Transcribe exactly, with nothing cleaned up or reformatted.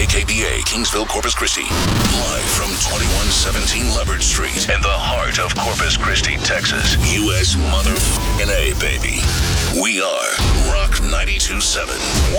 K B A, Kingsville, Corpus Christi. Live from twenty-one seventeen Leopard Street in the heart of Corpus Christi, Texas. U S motherfucking A, baby. We are Rock ninety-two point seven.